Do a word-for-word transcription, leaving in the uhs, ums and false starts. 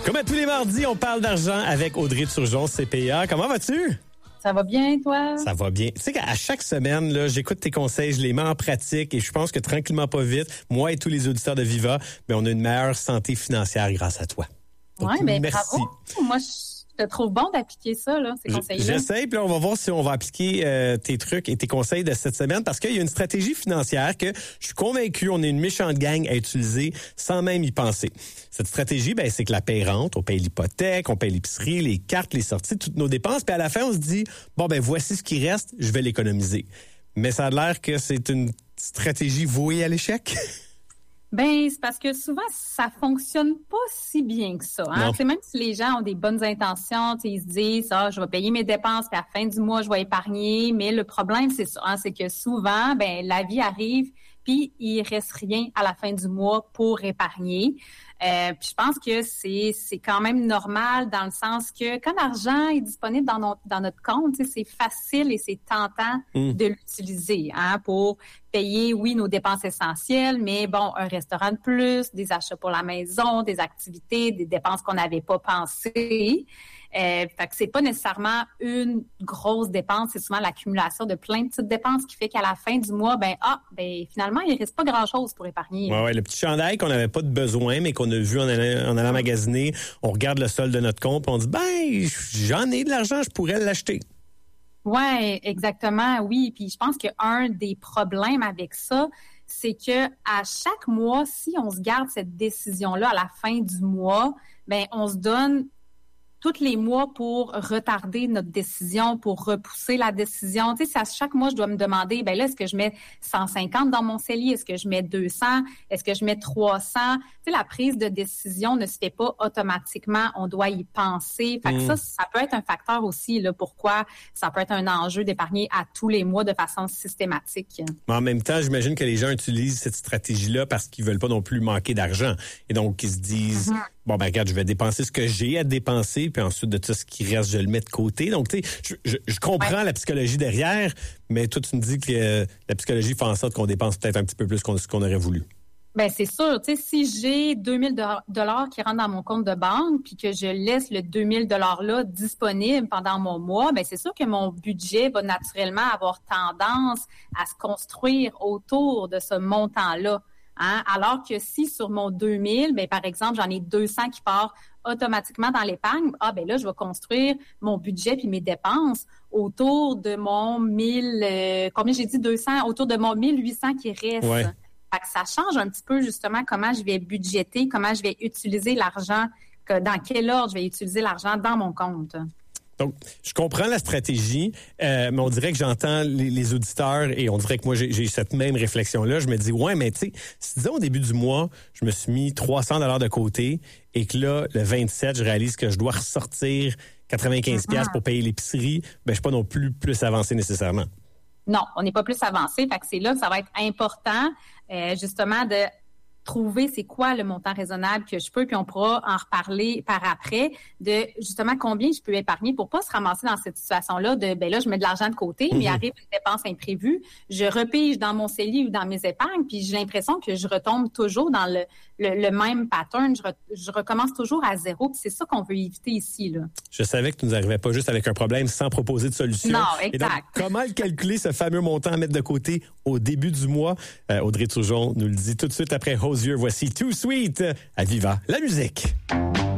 Comme à tous les mardis, on parle d'argent avec Audrey Turgeon, C P A. Comment vas-tu? Ça va bien, toi? Ça va bien. Tu sais qu'à chaque semaine, là, j'écoute tes conseils, je les mets en pratique et je pense que tranquillement pas vite, moi et tous les auditeurs de Viva, ben, on a une meilleure santé financière grâce à toi. Oui, bien merci. bravo. Moi, je te trouve bon d'appliquer ça, là, ces conseils-là. J'essaie, puis là, on va voir si on va appliquer euh, tes trucs et tes conseils de cette semaine parce qu'il y a une stratégie financière que je suis convaincu, on est une méchante gang à utiliser sans même y penser. Cette stratégie, ben, c'est que la paie rentre, on paye l'hypothèque, on paye l'épicerie, les cartes, les sorties, toutes nos dépenses, puis à la fin, on se dit, bon, ben, voici ce qui reste, je vais l'économiser. Mais ça a l'air que c'est une stratégie vouée à l'échec. Ben, c'est parce que souvent, ça fonctionne pas si bien que ça. Hein? Même si les gens ont des bonnes intentions, ils se disent, ah, je vais payer mes dépenses, puis à la fin du mois, je vais épargner. Mais le problème, c'est ça, hein, c'est que souvent, ben, la vie arrive, puis il reste rien à la fin du mois pour épargner. Euh, puis je pense que c'est c'est quand même normal dans le sens que quand l'argent est disponible dans notre dans notre compte, c'est facile et c'est tentant mmh. de l'utiliser, hein, pour payer, oui, nos dépenses essentielles, mais bon, un restaurant de plus, des achats pour la maison, des activités, des dépenses qu'on n'avait pas pensées. Euh, fait que c'est pas nécessairement une grosse dépense, c'est souvent l'accumulation de plein de petites dépenses qui fait qu'à la fin du mois, ben ah, ben finalement, il reste pas grand-chose pour épargner. Ouais, ouais, le petit chandail qu'on n'avait pas de besoin, mais qu'on a vu en allant, en allant magasiner, on regarde le solde de notre compte, et on dit, ben, j'en ai de l'argent, je pourrais l'acheter. Ouais, exactement, oui. Puis je pense qu'un des problèmes avec ça, c'est que à chaque mois, si on se garde cette décision-là à la fin du mois, ben on se donne tous les mois pour retarder notre décision, pour repousser la décision. Tu sais, à chaque mois, je dois me demander, ben là, est-ce que je mets cent cinquante dans mon C E L I? Est-ce que je mets deux cents? Est-ce que je mets trois cents? Tu sais, la prise de décision ne se fait pas automatiquement. On doit y penser. Fait que mmh. ça, ça peut être un facteur aussi, là, pourquoi ça peut être un enjeu d'épargner à tous les mois de façon systématique. Mais en même temps, j'imagine que les gens utilisent cette stratégie-là parce qu'ils veulent pas non plus manquer d'argent. Et donc, ils se disent, mmh. bon, ben regarde, je vais dépenser ce que j'ai à dépenser, puis ensuite de tout ce qui reste, je le mets de côté. Donc, tu sais, je, je, je comprends ouais. la psychologie derrière, mais toi, tu me dis que euh, la psychologie fait en sorte qu'on dépense peut-être un petit peu plus qu'on, ce qu'on aurait voulu. Ben c'est sûr. Tu sais, si j'ai deux mille dollars qui rentrent dans mon compte de banque, puis que je laisse le deux mille dollars là disponible pendant mon mois, ben c'est sûr que mon budget va naturellement avoir tendance à se construire autour de ce montant-là. Hein? Alors que si sur mon deux mille, ben par exemple, j'en ai deux cents qui partent automatiquement dans l'épargne, ah ben là, je vais construire mon budget puis mes dépenses autour de mon mille, euh, combien j'ai dit deux cents, autour de mon mille huit cents qui reste. Ouais. Fait que ça change un petit peu justement comment je vais budgéter, comment je vais utiliser l'argent, que, dans quel ordre je vais utiliser l'argent dans mon compte. Donc, je comprends la stratégie, euh, mais on dirait que j'entends les, les auditeurs et on dirait que moi, j'ai, j'ai cette même réflexion-là. Je me dis, ouais, mais tu sais, si disons au début du mois, je me suis mis trois cents dollars de côté et que là, le vingt-sept, je réalise que je dois ressortir quatre-vingt-quinze dollars mm-hmm. pour payer l'épicerie, ben je suis pas non plus plus avancé nécessairement. Non, on n'est pas plus avancé. Fait que c'est là que ça va être important, euh, justement, de trouver c'est quoi le montant raisonnable que je peux, puis on pourra en reparler par après de justement combien je peux épargner pour pas se ramasser dans cette situation-là de ben là je mets de l'argent de côté, mm-hmm. mais il arrive une dépense imprévue, je repige dans mon C E L I ou dans mes épargnes, puis j'ai l'impression que je retombe toujours dans le le, le même pattern, je, re, je recommence toujours à zéro, puis c'est ça qu'on veut éviter ici là. Je savais que tu nous arrivais pas juste avec un problème sans proposer de solution. Non, exact. Et donc, comment calculer ce fameux montant à mettre de côté au début du mois? Euh, Audrey Turgeon nous le dit tout de suite après Hozier. Voici Too Sweet à Viva la musique.